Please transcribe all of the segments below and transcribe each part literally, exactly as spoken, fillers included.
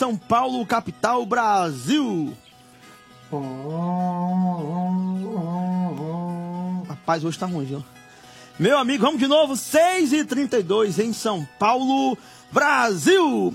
São Paulo, capital, Brasil. Rapaz, hoje tá ruim, viu? Meu amigo, vamos de novo, seis e trinta e dois em São Paulo, Brasil.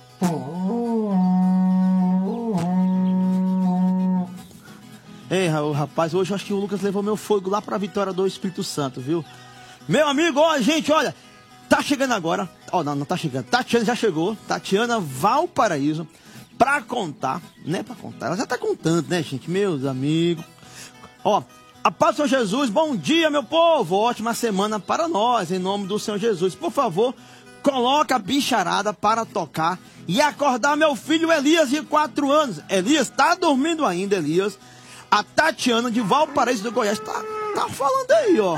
Ei, rapaz, hoje eu acho que o Lucas levou meu fogo lá pra vitória do Espírito Santo, viu? Meu amigo, ó, gente, olha, tá chegando agora, ó, não, não tá chegando, Tatiana já chegou, Tatiana Valparaíso, pra contar, né, pra contar, ela já tá contando, né, gente, meus amigos, ó, a paz do Senhor Jesus, bom dia, meu povo, ótima semana para nós, em nome do Senhor Jesus, por favor, coloca a bicharada para tocar e acordar meu filho Elias de quatro anos, Elias, tá dormindo ainda, Elias? A Tatiana de Valparaíso do Goiás tá, tá falando aí, ó.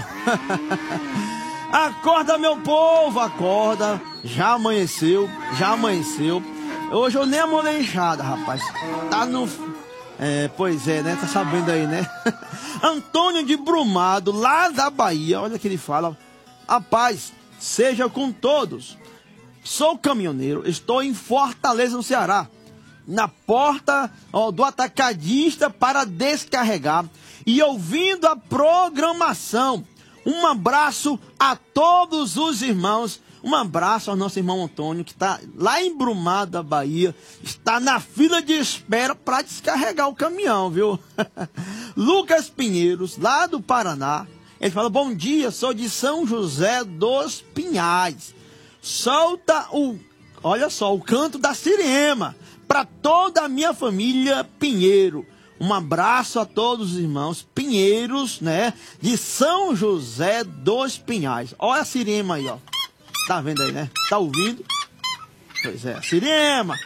Acorda, meu povo, acorda. Já amanheceu, já amanheceu. Hoje eu nem amolei enxada, rapaz. Tá no... É, pois é, né? Tá sabendo aí, né? Antônio de Brumado, lá da Bahia. Olha que ele fala. A paz seja com todos. Sou caminhoneiro, estou em Fortaleza, no Ceará. Na porta, ó, do atacadista para descarregar e ouvindo a programação. Um abraço a todos os irmãos. Um abraço ao nosso irmão Antônio, que está lá em Brumado, da Bahia. Está na fila de espera para descarregar o caminhão, viu? Lucas Pinheiros, lá do Paraná. Ele fala, bom dia, sou de São José dos Pinhais. Solta o, olha só, o canto da sirema para toda a minha família Pinheiro. Um abraço a todos os irmãos Pinheiros, né? De São José dos Pinhais. Olha a sirema aí, ó. Tá vendo aí, né? Tá ouvindo? Pois é, sirema.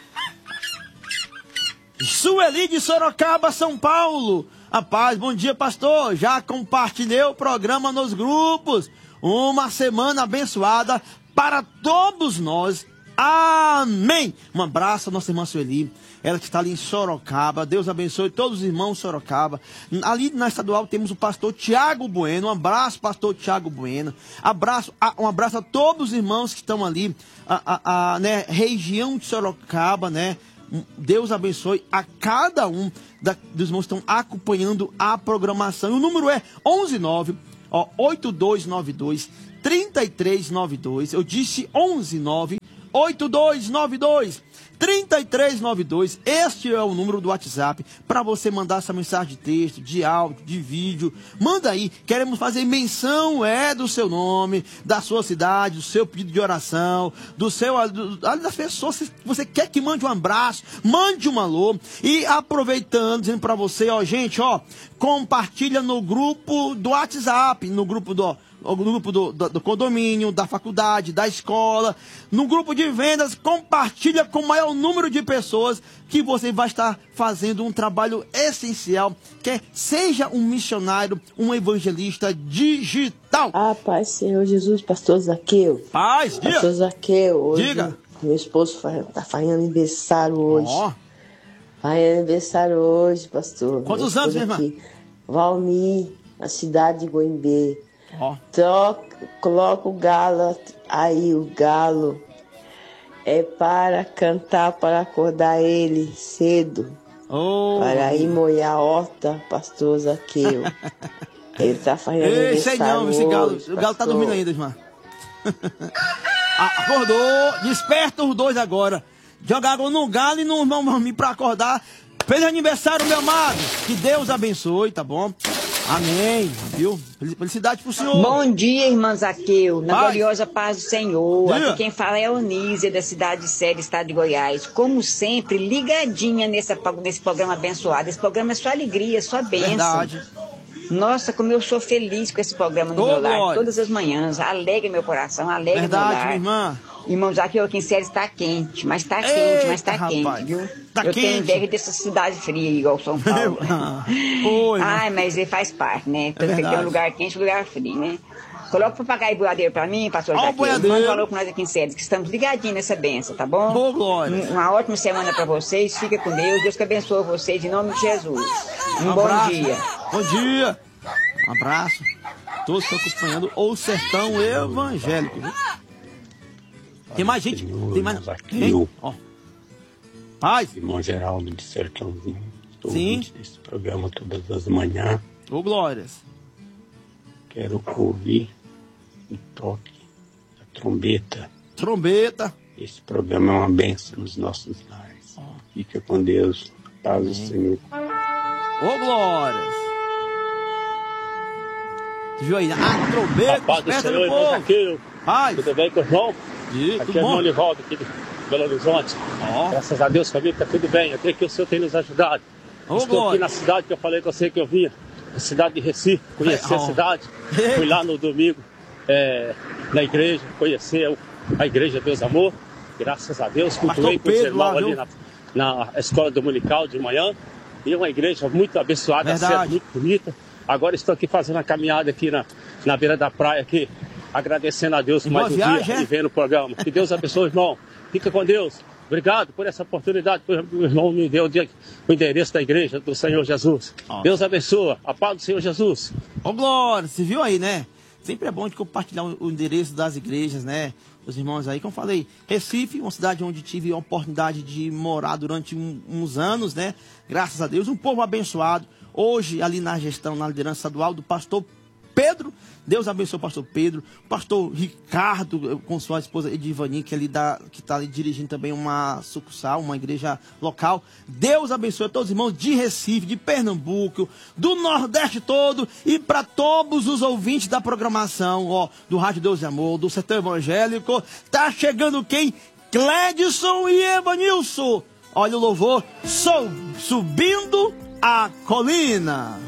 Sueli de Sorocaba, São Paulo. A paz, bom dia, pastor. Já compartilhei o programa nos grupos. Uma semana abençoada para todos nós. Amém! Um abraço à nossa irmã Sueli, ela que está ali em Sorocaba. Deus abençoe todos os irmãos de Sorocaba. Ali na estadual temos o pastor Tiago Bueno. Um abraço, pastor Tiago Bueno. Abraço, um abraço a todos os irmãos que estão ali, a, a, a né, região de Sorocaba, né? Deus abençoe a cada um da, dos irmãos que estão acompanhando a programação. E o número é onze nove, ó, oito dois nove dois, três três nove dois. Eu disse onze nove, oito dois nove dois, três três nove dois. Este é o número do WhatsApp para você mandar essa mensagem de texto, de áudio, de vídeo. Manda aí, queremos fazer menção é do seu nome, da sua cidade, do seu pedido de oração, do seu do, das pessoas que você quer que mande um abraço, mande um alô. E aproveitando, dizendo para você, ó, gente, ó, compartilha no grupo do WhatsApp, no grupo do no grupo do, do, do condomínio, da faculdade, da escola, no grupo de vendas, compartilha com o maior número de pessoas que você vai estar fazendo um trabalho essencial, que é, seja um missionário, um evangelista digital. Ah, paz, Senhor Jesus, pastor Zaqueu. Paz, diga. Pastor Zaqueu, hoje diga. Meu esposo está fazendo aniversário hoje. Ó. Faz aniversário hoje, pastor. Quantos anos, minha irmã? Valmir, na cidade de Goimbê. Ó. Toca, coloca o galo aí, o galo é para cantar, para acordar ele cedo, oh. para ir molhar a horta, pastor Zaqueu. Ele está fazendo aniversário. Ei, sei não, esse galo, hoje, o galo tá dormindo ainda, irmã. Acordou, desperta os dois agora. Joga água no galo e no Valmir para acordar. Feliz aniversário, meu amado. Que Deus abençoe, tá bom? Amém, viu? Felicidade pro senhor. Bom dia, irmã Zaqueu, na paz. gloriosa paz do Senhor. Dia. Aqui quem fala é a Onísia, da cidade de Série, estado de Goiás. Como sempre, ligadinha nessa, nesse programa abençoado. Esse programa é sua alegria, sua bênção. Verdade. Nossa, como eu sou feliz com esse programa no Ô, meu lar, glória. Todas as manhãs. Alegra meu coração, alegra Verdade, meu lar. minha irmã. Irmão Zaqueu, aqui em Série está quente, mas está Eita, quente, mas está rapaz. quente, viu? Tá eu quente. tenho inveja dessa cidade fria, igual São Paulo. Oi, Ai, mas ele faz parte, né? Tem É que ter um lugar quente e um lugar frio, né? Coloca o papagaio boiadeiro pra mim, pastor Ó, o Zaqueu. boiadeiro. Manda um alô pra nós aqui em Séries, que estamos ligadinhos nessa benção, tá bom? Ô, glória. Um- Uma ótima semana pra vocês. Fica com Deus. Deus que abençoe vocês, em nome de Jesus. Um, bom abraço. dia. Bom dia. Um abraço. Todos estão acompanhando o Sertão Evangélico, viu? Tem mais gente. Tem mais. Hein? Ó. Paz. Irmão Geraldo de Sertãozinho. Estou Sim. ouvindo esse programa todas as manhãs. Ô, glórias. Quero ouvir o toque da trombeta. Trombeta. Esse programa é uma bênção nos nossos lares. Fica com Deus. Paz do Senhor. Ô, glórias. Tu viu aí? A trombeta. Paz do Senhor, irmão Jaqueiro. Paz. Tudo bem com o irmão? E, aqui tudo é o bom? irmão Nivaldo, aqui de Belo Horizonte. Ó. Graças a Deus, comigo está tudo bem. Até que o Senhor tem nos ajudado. Ô, Estou glória. aqui na cidade que eu falei com você que eu vinha. A cidade de Recife. Conheci É, a ó. cidade. Fui lá no domingo é, na igreja. Conhecer a igreja Deus Amor. Graças a Deus. Cultuei com os Pedro irmãos lá, ali viu? na, na escola dominical de manhã. E uma igreja muito abençoada, Verdade. cedo, muito bonita. Agora estou aqui fazendo a caminhada aqui na, na beira da praia aqui, agradecendo a Deus por Boa mais um viagem, dia é? e vendo o programa. Que Deus abençoe, irmão. Fica com Deus. Obrigado por essa oportunidade. O irmão me deu o endereço da igreja do Senhor Jesus. Ó. Deus abençoa. A paz do Senhor Jesus. Ô, glória. Você viu aí, né? Sempre é bom de compartilhar o o endereço das igrejas, né? Os irmãos aí, como eu falei, Recife, uma cidade onde tive a oportunidade de morar durante um- uns anos, né? Graças a Deus, um povo abençoado. Hoje, ali na gestão, na liderança estadual do pastor Pedro, Deus abençoe o pastor Pedro, o pastor Ricardo, com sua esposa Edivani, que está ali dirigindo também uma sucursal, uma igreja local. Deus abençoe a todos os irmãos de Recife, de Pernambuco, do Nordeste todo e para todos os ouvintes da programação, ó, do Rádio Deus e Amor, do Setor Evangélico. Tá chegando quem? Clédson e Evanilson. Olha o louvor, sou subindo a colina.